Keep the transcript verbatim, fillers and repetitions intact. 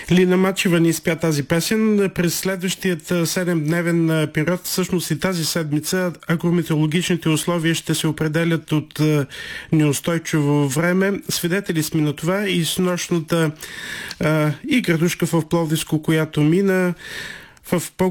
Лина Мачева ни изпя тази песен. През следващият седемдневен период, всъщност и тази седмица, агрометеорологичните условия ще се определят от неустойчиво време. Свидетели сме на това и с нощната а, и градушка в Пловдивско, която мина в по